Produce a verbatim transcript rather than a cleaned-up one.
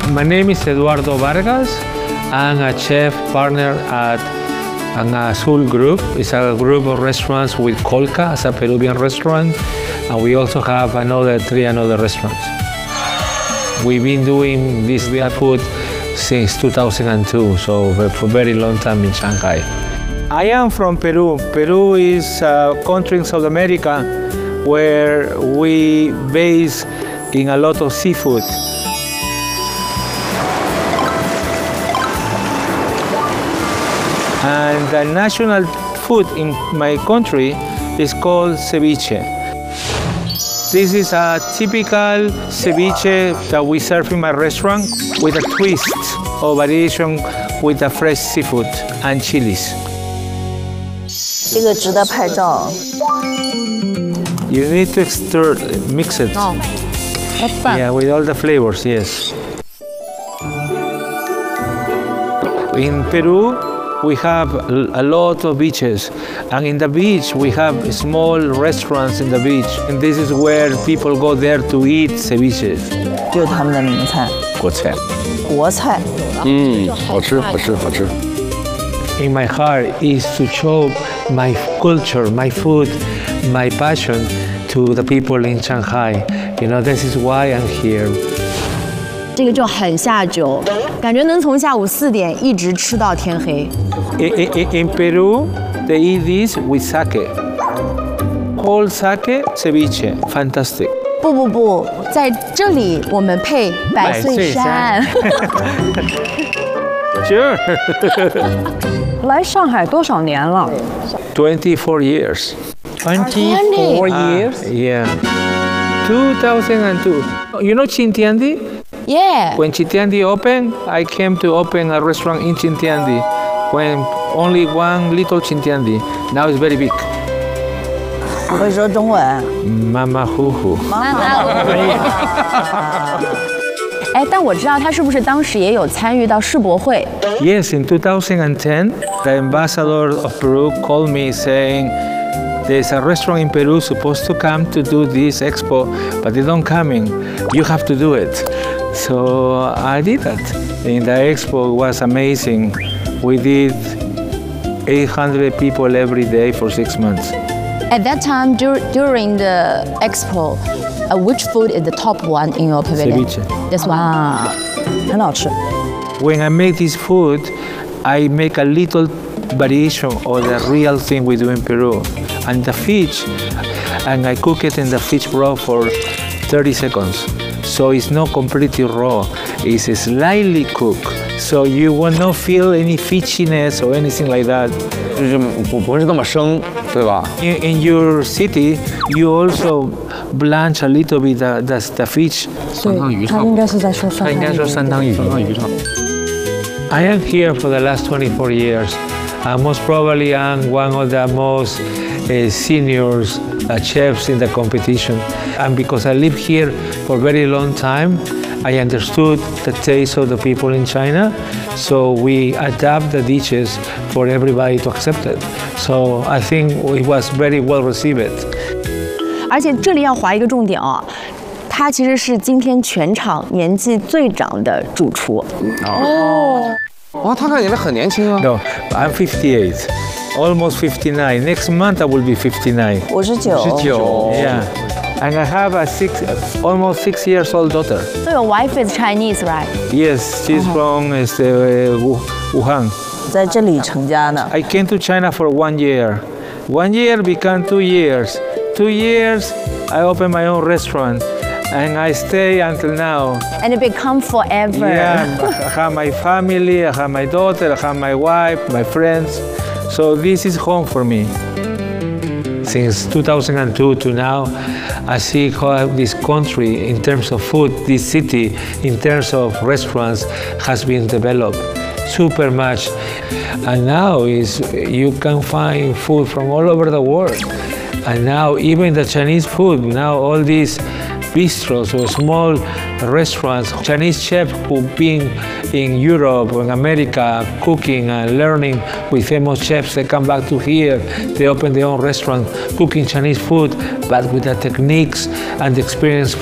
My name is Eduardo Vargas. I'm a chef partner at an Azul Group. It's a group of restaurants with Colca as a Peruvian restaurant, and we also have another three another restaurants. We've been doing this food since two thousand two, so for a very long time in Shanghai. I am from Peru. Peru is a country in South America where we base in a lot of seafood. And the national food in my country is called ceviche. This is a typical ceviche that we serve in my restaurant with a twist or variation with the fresh seafood and chilies. 这个值得拍照。 You need to stir, mix it. Oh. Yeah, with all the flavors, yes. In Peru, we have a lot of beaches, and in the beach we have small restaurants in the beach, and this is where people go there to eat ceviche. 就是他们的名菜。 国菜。 国菜。 嗯，好吃，好吃，好吃。 In my heart is to show my culture, my food, my passion to the people in Shanghai. You know, this is why I'm here. 这个就很下酒，感觉能从下午四点一直吃到天黑。 In, in, in Peru, they eat this with sake. Whole sake ceviche, fantastic. 不不不，在这里我们配百岁山。 Sure. 来上海多少年了 Twenty-four years. Twenty-four years. Uh, yeah. Two thousand two. You know Chintiandi? Yeah. When Chintiandi opened, I came to open a restaurant in Chintiandi. When only one little Chintiandi. Now it's very big. 会说中文。 妈妈呼呼。 妈妈呼呼。哎，但我知道他是不是当时也有参与到世博会 ？Yes, in two thousand ten, the ambassador of Peru called me saying, "There's a restaurant in Peru supposed to come to do this expo, but they don't come in. You have to do it." So I did that. And the expo was amazing. We did eight hundred people every day for six months. At that time, dur during the expo, uh, which food is the top one in your pavilion? Ceviche. This one. 啊，很好吃。 When I make this food, I make a little variation of the real thing we do in Peru. And the fish, and I cook it in the fish broth for thirty seconds. So it's not completely raw, it's slightly cooked. So you will not feel any fishiness or anything like that. 就是不不是那么生，对吧？ In, in your city, you also blanch a little bit the, the, the fish. 对，他应该是在说酸汤鱼。 他应该说酸汤鱼。酸汤鱼汤。 I am here for the last twenty-four years. And most probably I'm one of the most uh, seniors uh, chefs in the competition. And because I live here for a very long time, I understood the taste of the people in China. So we adapt the dishes for everybody to accept it. So I think it was very well received. 而且这里要划一个重点啊，他其实是今天全场年纪最长的主厨。 哦。哇，他看起来很年轻啊。 No, I'm fifty-eight, almost fifty-nine. Next month I will be fifty-nine. 五十九。 十九。 Yeah. And I have a six, almost six years old daughter. So your wife is Chinese, right? Yes, she's from uh, Wuhan. 在这里成家的。 I came to China for one year. One year became two years. Two years, I opened my own restaurant. And I stay until now. And it become forever. Yeah, I have my family, I have my daughter, I have my wife, my friends. So this is home for me. Since two thousand two to now, I see how this country, in terms of food, this city, in terms of restaurants, has been developed super much. And now is you can find food from all over the world. And now even the Chinese food, now all these bistros or small restaurants, Chinese chefs who've been in Europe or in America cooking and learning with famous chefs, they come back to here, they open their own restaurant, cooking Chinese food, but with the techniques and the experience